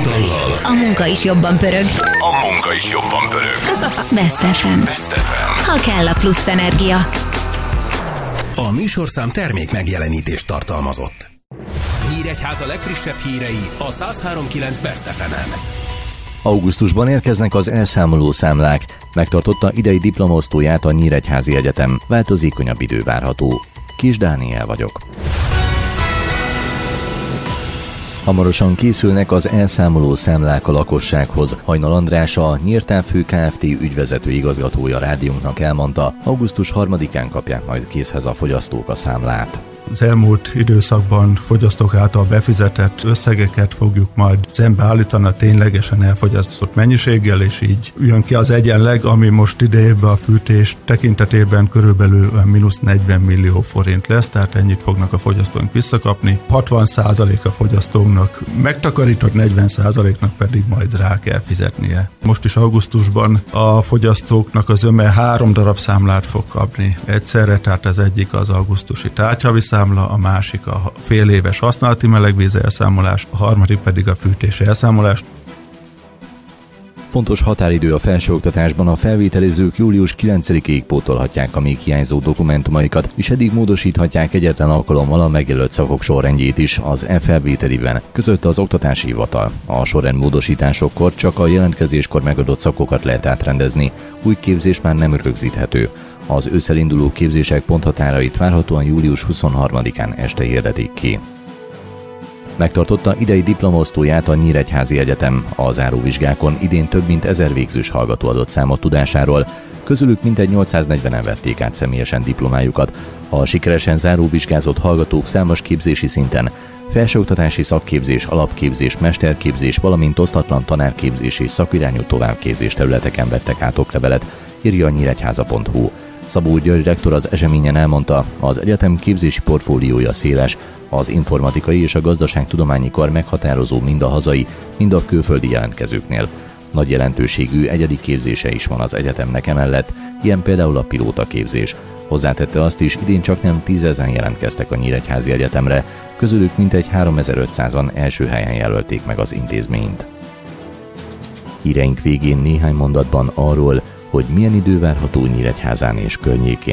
dallal a munka is jobban pörög. Best FM. Ha kell a plusz energia. A műsorszám termék megjelenítést tartalmazott. Nyíregyháza legfrissebb hírei a 103.9 Best FM-en. Augusztusban érkeznek az elszámoló számlák. Megtartotta idei diplomaosztóját a Nyíregyházi Egyetem. Változékonyabb idő várható. Kis Dániel vagyok. Hamarosan készülnek az elszámoló számlák a lakossághoz. Hajnal András, a Nyírtávfő Kft. Ügyvezető igazgatója rádiónknak elmondta, augusztus 3-án kapják majd készhez a fogyasztók a számlát. Az elmúlt időszakban fogyasztók által befizetett összegeket fogjuk majd szembeállítani a ténylegesen elfogyasztott mennyiséggel, és így jön ki az egyenleg, ami most idejében a fűtés tekintetében körülbelül -40 millió forint lesz, tehát ennyit fognak a fogyasztóink visszakapni. 60% a fogyasztóknak megtakarított, 40%-nak pedig majd rá kell fizetnie. Most is augusztusban a fogyasztóknak az öme 3 darab számlát fog kapni egyszerre, tehát az egyik az augusztusi tárgyhavi számla, a másik a fél éves használati melegvíz elszámolás, a harmadik pedig a fűtés elszámolás. Fontos határidő a felsőoktatásban, a felvételizők július 9-ig pótolhatják a még hiányzó dokumentumaikat, és eddig módosíthatják egyetlen alkalommal a megjelölt szakok sorrendjét is az e-felvételiben, között az Oktatási Hivatal. A sorrend módosításokkor csak a jelentkezéskor megadott szakokat lehet átrendezni, új képzés már nem rögzíthető. Az ősszel induló képzések ponthatárait várhatóan július 23-án este hirdetik ki. Megtartotta idei diplomaosztóját a Nyíregyházi Egyetem. A záróvizsgákon idén több mint 1000 végzős hallgató adott számot tudásáról, közülük mintegy 840-en vették át személyesen diplomájukat. A sikeresen záróvizsgázott hallgatók számos képzési szinten, felsőoktatási szakképzés, alapképzés, mesterképzés, valamint osztatlan tanárképzés és szakirányú továbbképzés területeken vettek át oklevelet, írja a nyíregyháza.hu. Szabó György rektor az eseményen elmondta, az egyetem képzési portfóliója széles, az informatikai és a gazdaságtudományi kar meghatározó mind a hazai, mind a külföldi jelentkezőknél. Nagy jelentőségű egyedi képzése is van az egyetemnek emellett, ilyen például a pilótaképzés. Hozzátette azt is, idén csaknem 10 000 jelentkeztek a Nyíregyházi Egyetemre, közülük mintegy 3500-an első helyen jelölték meg az intézményt. Híreink végén néhány mondatban arról, hogy milyen idő várható Nyíregyházán és környékén.